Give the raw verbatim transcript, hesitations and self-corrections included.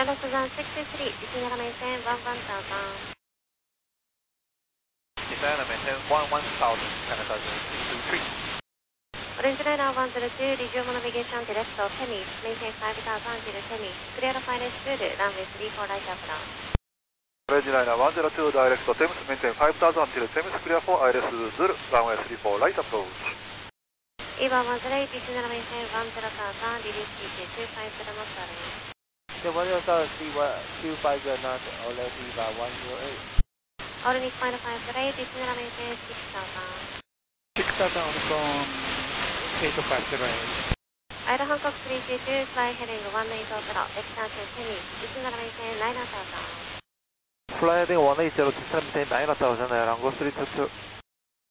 less than six two three, descend and maintain one one thousand. Descend and maintain one one thousand, Canada six two three. Orange Liner one zero two, resume navigation direct to Temis, maintain five thousand till Temis, clear final speed, runway three four right approach. Orange Liner one zero two, direct to Temis, maintain five thousand till Temis, clear for I L S Zulu, runway three four right approach. E one one zero eight, descend and maintain one zero thousand, release T T two five zero knots runway. The one zero thousand, two five zero knots, or less E V A one zero eight. All Nick final five zero eight, descend and maintain six thousand. six thousand from eight five zero eight. Ida Hancock three two two, fly heading one eight zero, extend to Temis, descend and maintain nine thousand. Fly heading one eight zero, descend and maintain nine thousand, Arango three two two.